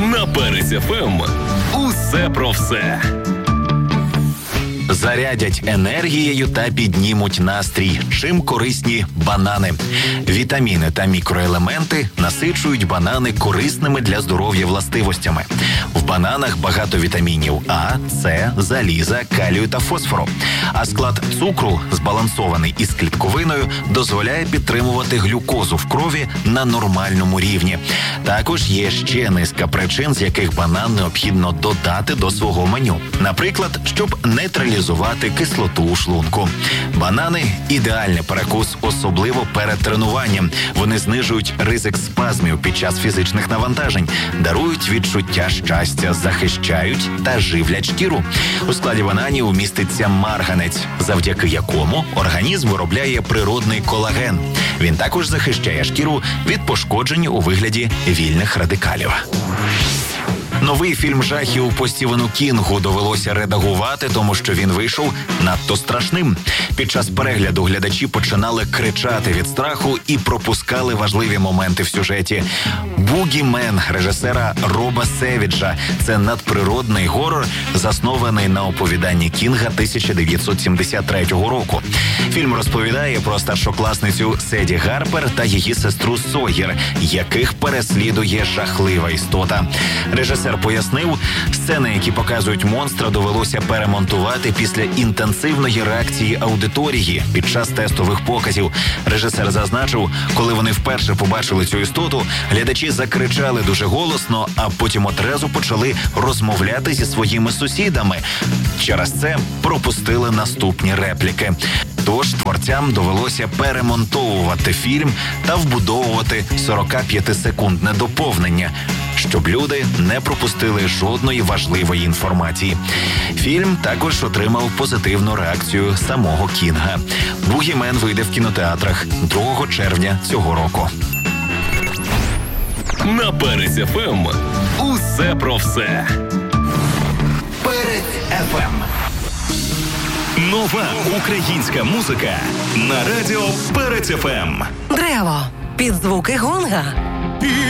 На Перець ФМ. Усе про все. Зарядять енергією та піднімуть настрій. Чим корисні банани? Вітаміни та мікроелементи насичують банани корисними для здоров'я властивостями. В бананах багато вітамінів А, С, заліза, калію та фосфору. А склад цукру, збалансований із клітковиною, дозволяє підтримувати глюкозу в крові на нормальному рівні. Також є ще низка причин, з яких банан необхідно додати до свого меню. Наприклад, щоб нейтралізувати кислоту у шлунку. Банани – ідеальний перекус, особливо перед тренуванням. Вони знижують ризик спазмів під час фізичних навантажень, дарують відчуття щастя, захищають та живлять шкіру. У складі бананів міститься марганець, завдяки якому організм виробляє природний колаген. Він також захищає шкіру від пошкоджень у вигляді вільних радикалів. Новий фільм жахів по Стівену Кінгу довелося редагувати, тому що він вийшов надто страшним. Під час перегляду глядачі починали кричати від страху і пропускали важливі моменти в сюжеті. «Бугімен» режисера Роба Севіджа – це надприродний горор, заснований на оповіданні Кінга 1973 року. Фільм розповідає про старшокласницю Седі Гарпер та її сестру Согір, яких переслідує жахлива істота. Режисер пояснив, сцени, які показують монстра, довелося перемонтувати після інтенсивної реакції аудиторії під час тестових показів. Режисер зазначив, коли вони вперше побачили цю істоту, глядачі закричали дуже голосно, а потім одразу почали розмовляти зі своїми сусідами. Через це пропустили наступні репліки. Тож творцям довелося перемонтовувати фільм та вбудовувати 45-секундне доповнення, щоб люди не пропустили жодної важливої інформації. Фільм також отримав позитивну реакцію самого Кінга. «Бугімен» вийде в кінотеатрах 2 червня цього року. На Перець ФМ. Усе про все. Перець ФМ. Нова українська музика на радіо Перець ФМ. Древо. Під звуки гонга.